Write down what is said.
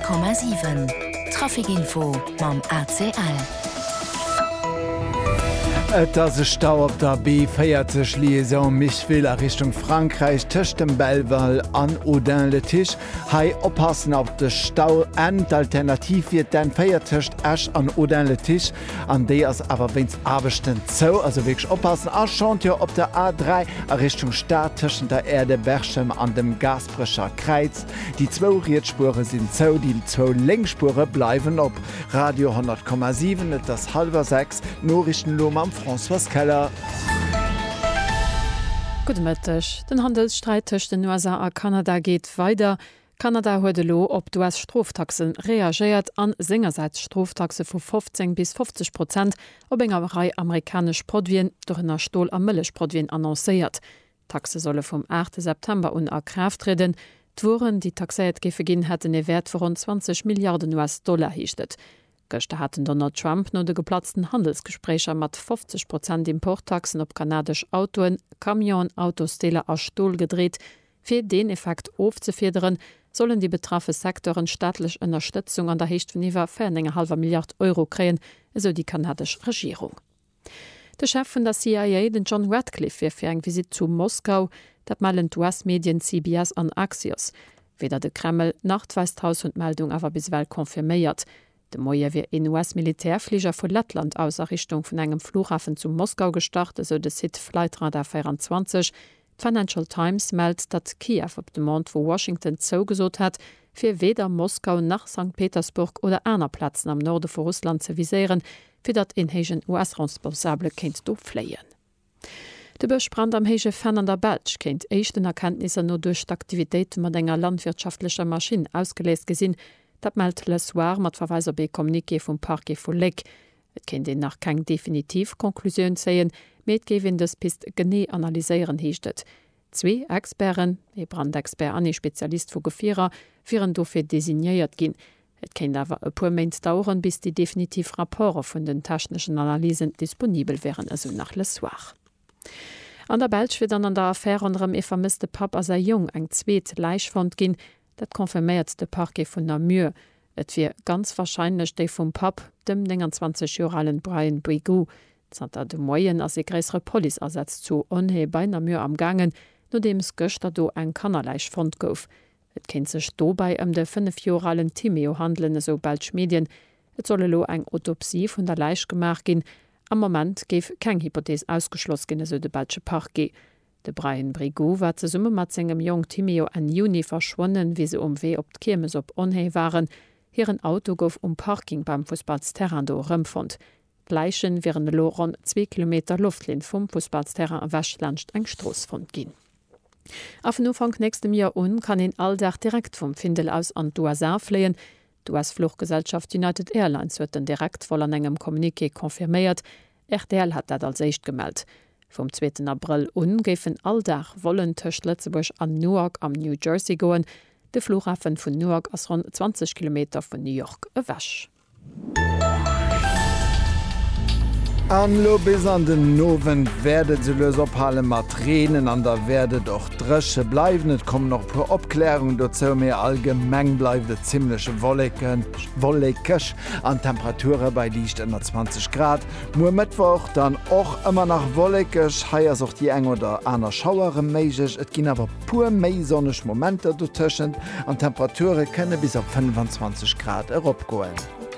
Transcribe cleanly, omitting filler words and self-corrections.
100,7 Trafikinfo mam ACL. Et se Stau op der B40 Liaison Michwiller Richtung Frankreich töcht dem Belval an Audin-le-Tisch. Hei oppassen op de Stau end alternativ wird den feiertcht Ash an Audin-le-Tisch an dé as awer wins abechten zo also wirklich oppassen aschant ja op der A3 a Richtung Staat tschen der Erde Berchem an dem Gasbrecher Kreiz. Die 2 Rietspure sind zo, die 2 Lenkspure bleiben op Radio 100,7 das 5:30 Norrichten Lom am François Keller. Guten Mittag. Den Handelsstreit zwischen den USA und Kanada geht weiter. Kanada huet lo op US-Straftaxen reagiert an sengerseits Straftaxe vu 15 bis 50% op enger Reihe amerikasch Produktien durch en Stohl am Milchproduktien annoncéiert. Taxe solle vom 8. September un erkraft treten. D'Wuren, die taxéiert gefegin hätten e Wert vu rund 20 Milliarden US-Dollar hiechtet. Gëchte hatten Donald Trump no de geplatzten Handelsgesprächer mat 50% Importtaxen op kanadisch Autoen, Kamion, Autosteler a Stohl gedreht. Fir den Effekt aufzufedern, sollen die betraffe Sektoren staatlich Unterstützung an der Hecht von iwwer 4,5 Milliarden Euro kreen, so die kanadische Regierung. Der Chef von der CIA, den John Ratcliffe, fir eng Visit zu Moskau, dat malen US-Medien CBS an Axios. Weder de Kreml nach 2000 Meldung awer biswell konfirméiert. De Moier wie en US-Militärflieger vu Lettland aus Richtung vun engem Flughafen zu Moskau gestartet, so de Sit Flightradar 24. Financial Times meldt, dat Kiew op dem Mond wo Washington zougesot hat, fir weder Moskau nach St. Petersburg oder einer Plätzen am Norde vu Russland ze visieren, fir dat inhegen US-Responsable kennt do fleien. De Böschbrand am hege Fan an der Belsch kennt echten Erkenntnisse nur durch d'Aktivitéit mat enger landwirtschaftlicher Maschine ausgelesen gesinn. Dat meldt Le Soir mat Verweiser be Kommuniké vum Parquet vu Leck. Et kennt den nach keng definitiv Konklusion zeien, met gewinn des Pist gené analyseieren hiechtet. 2 Experten, e Brandexpert an e Spezialist vu Gefierer, viren dofir designéiert ginn. Et kennt awer e puer Mainz dauern, bis die definitiv Rapporte vun den technischen Analysen disponibel wären, also nach Le Soir. An der Belsch wird an der Affäre anderem e vermisste Pap as jung eng zweet Leichfond ginn. Dat konfirmiert de Parquet vun Namur. Et wie ganz wahrscheinlich déi vum Pap, dem 20-jährigen Brian Brigou, Zter de Moien as e gräsere Polizeersatz zu Onhe bei Namur am Gangen, no dems Göchter do eng Kannerleichfond gouf. Et kennt sech dobei de 5-jährigen Timeo handeln so Belsch Medien. Et solle lo eng Autopsie vun der Leich gemacht gin. Am Moment geif keng Hypothese ausgeschloss gin so de Belsche Parquet. De Brian Brigou war ze summe mat engem Jong Timeo an Juni verschwonnen, wie se weh op d'Kirmes op Onhei waren. Hiren Auto gouf Parking beim Fußballsterran do rëmfond. Leichen wären de Loron 2 Kilometer Luftlin vum Fußballsterran a Wäschlandcht eng Strossfond ginn. Auf Anfang nächstem Jahr kann en alldach direkt vom Findel aus an d'USA fleien. US-Fluchgesellschaft United Airlines huet den direkt voll an engem Kommuniké konfirméiert. RTL hat dat als echt gemeldt. Vom 2. April géiffen alldach wollen töcht Lützeburg an Newark am New Jersey goen. De Flughafen vun Newark ass rund 20 Kilometer von New York ewäsch. Anlo bis an den Nowen werdet se los ophalen mat Tränen an der werdet doch dresche bleiwen. Et kom noch pro Obklärung dozo mir allgemeng bleiwe ziemlichsche Wolleckech an Temperature bei liicht 20 Grad. Mo Mittwoch dann och immer nach Wolleckech, heiers auch die eng oder aner Schauere meigich. Et ginn awer pur méi sonnech Momente do tschen an Temperature kënne bis auf 25 Grad eropgoen.